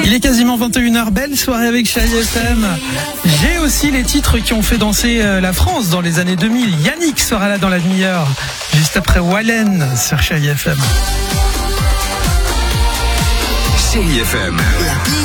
Il est quasiment 21h, belle soirée avec Chérie FM. J'ai aussi les titres qui ont fait danser la France dans les années 2000. Yannick sera là dans la demi-heure, juste après Wallen sur Chérie FM. Chérie FM.